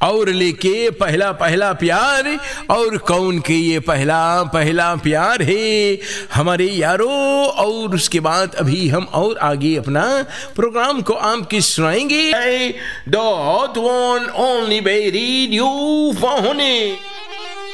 और लेके पहला पहला प्यार, और कौन के ये पहला पहला प्यार है हमारे यारों। और उसके बाद अभी हम और आगे अपना प्रोग्राम को आपके सुनाएंगे। द वन ओनली रेडियो